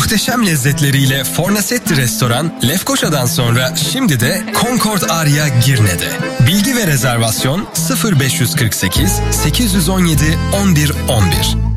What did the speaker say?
Muhteşem lezzetleriyle Fornasetti Restoran, Lefkoşa'dan sonra şimdi de Concord Aria Girne'de. Bilgi ve rezervasyon 0548 817 11 11.